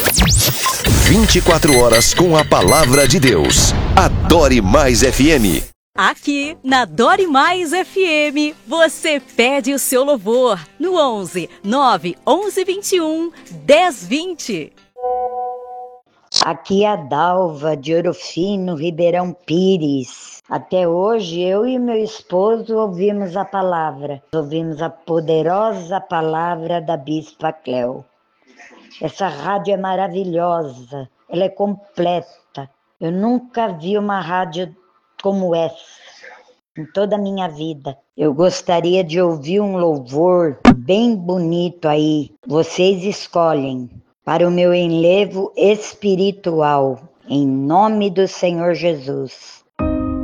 24 horas com a palavra de Deus. Adore Mais FM. Aqui na Adore Mais FM, você pede o seu louvor no 11 9 11 21 10 20. Aqui é a Dalva de Ouro Fino, Ribeirão Pires. Até hoje, eu e meu esposo ouvimos a palavra. Ouvimos a poderosa palavra da Bispa Cléo. Essa rádio é maravilhosa, ela é completa. Eu nunca vi uma rádio como essa em toda a minha vida. Eu gostaria de ouvir um louvor bem bonito aí. Vocês escolhem para o meu enlevo espiritual, em nome do Senhor Jesus.